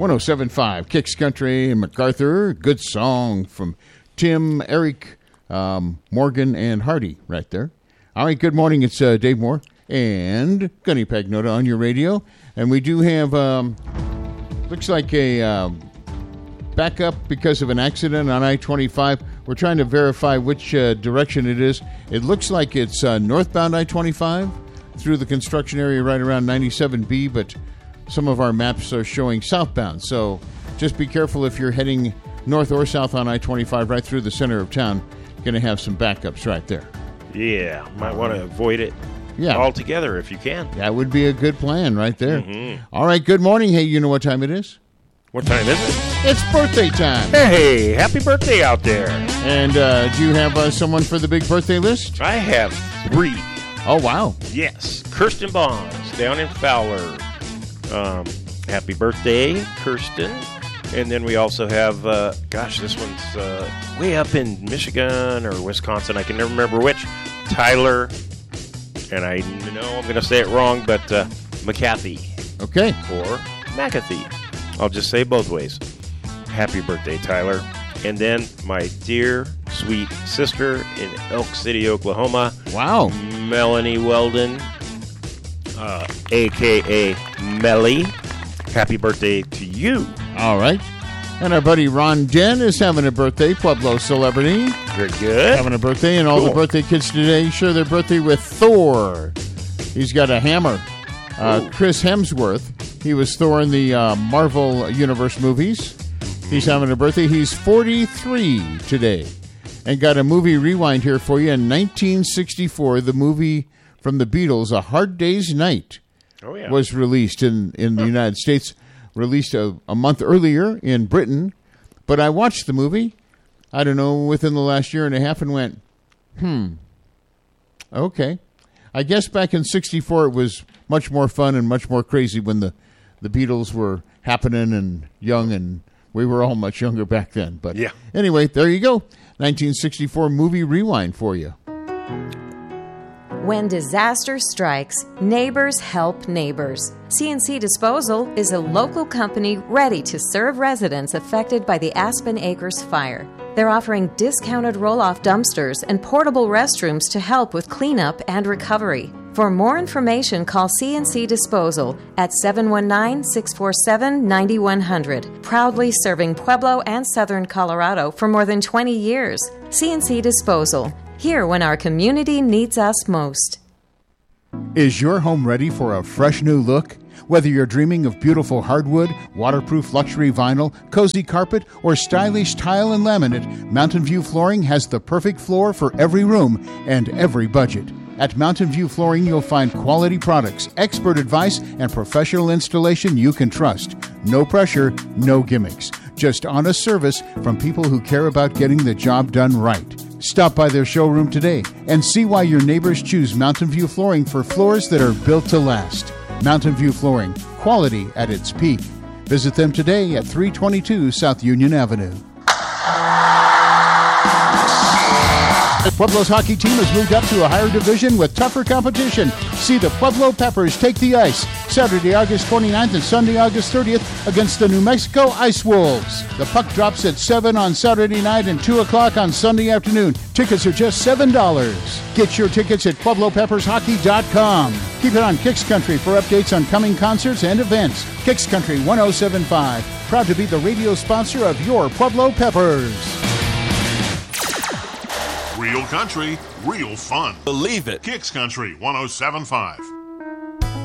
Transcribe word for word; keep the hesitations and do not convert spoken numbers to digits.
one oh seven point five, Kicks Country and MacArthur. Good song from Tim, Eric, um, Morgan, and Hardy right there. All right, good morning. It's uh, Dave Moore and Gunny Pagnota on your radio. And we do have, um, looks like a uh, backup because of an accident on I twenty-five. We're trying to verify which uh, direction it is. It looks like it's uh, northbound I twenty-five through the construction area right around ninety-seven B, but some of our maps are showing southbound. So just be careful if you're heading north or south on I twenty-five right through the center of town. Going to have some backups right there. Yeah, might want to avoid it yeah. altogether if you can. That would be a good plan right there. Mm-hmm. All right, good morning. Hey, you know what time it is? What time is it? It's birthday time. Hey, happy birthday out there. And uh, do you have uh, someone for the big birthday list? I have three. Oh, wow. Yes, Kirsten Bonds down in Fowler. Um, happy birthday, Kirsten. And then we also have, uh, gosh, this one's uh, way up in Michigan or Wisconsin. I can never remember which. Tyler, and I know I'm going to say it wrong, but uh, McCarthy. Okay. Or McAfee. I'll just say both ways. Happy birthday, Tyler. And then my dear, sweet sister in Elk City, Oklahoma. Wow. Melanie Weldon, uh, a k a. Melly. Happy birthday to you. All right. And our buddy Ron Den is having a birthday, Pueblo celebrity. Very good. Having a birthday, and all Cool. the birthday kids today share their birthday with Thor. He's got a hammer. Uh, Chris Hemsworth, he was Thor in the uh, Marvel Universe movies. He's having a birthday. He's forty-three today. And got a movie rewind here for you. In nineteen sixty-four, the movie from the Beatles, A Hard Day's Night, oh, yeah. was released in, in the United States. Released a, a month earlier in Britain. But I watched the movie, I don't know, within the last year and a half and went, hmm, okay. I guess back in sixty-four it was much more fun and much more crazy when the, the Beatles were happening and young, and we were all much younger back then. But yeah. Anyway, there you go. nineteen sixty-four movie rewind for you. When disaster strikes, neighbors help neighbors. C and C Disposal is a local company ready to serve residents affected by the Aspen Acres fire. They're offering discounted roll-off dumpsters and portable restrooms to help with cleanup and recovery. For more information, call C and C Disposal at seven one nine, six four seven, nine one zero zero. Proudly serving Pueblo and southern Colorado for more than twenty years. C and C Disposal. Here when our community needs us most. Is your home ready for a fresh new look? Whether you're dreaming of beautiful hardwood, waterproof luxury vinyl, cozy carpet, or stylish tile and laminate, Mountain View Flooring has the perfect floor for every room and every budget. At Mountain View Flooring, you'll find quality products, expert advice, and professional installation you can trust. No pressure, no gimmicks. Just honest service from people who care about getting the job done right. Stop by their showroom today and see why your neighbors choose Mountain View Flooring for floors that are built to last. Mountain View Flooring, quality at its peak. Visit them today at three twenty-two South Union Avenue. Pueblo's hockey team has moved up to a higher division with tougher competition. See the Pueblo Peppers take the ice Saturday, August twenty-ninth and Sunday, August thirtieth against the New Mexico Ice Wolves. The puck drops at seven on Saturday night and two o'clock on Sunday afternoon. Tickets are just seven dollars. Get your tickets at Pueblo Peppers Hockey dot com. Keep it on Kicks Country for updates on coming concerts and events. Kicks Country one oh seven point five. Proud to be the radio sponsor of your Pueblo Peppers. Real country, real fun. Believe it. Kicks Country one oh seven point five.